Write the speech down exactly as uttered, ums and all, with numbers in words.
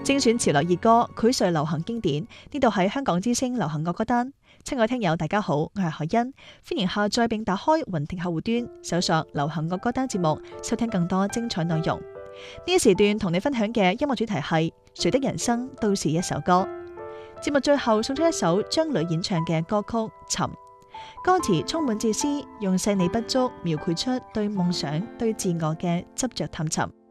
精選潮流熱歌，膾萃流行經典。呢度係香港之聲流行樂歌單。親愛聽友大家好，我係海欣，歡迎下載並打開雲聽客戶端，搜索流行樂歌單節目，收聽更多精彩內容。呢一時段同你分享嘅音樂主題係誰的人生都是一首歌。節目最後送出一首張磊演唱嘅歌曲《尋》，歌詞充滿哲思，用細膩不足描繪出對夢想、對自我嘅執着探尋。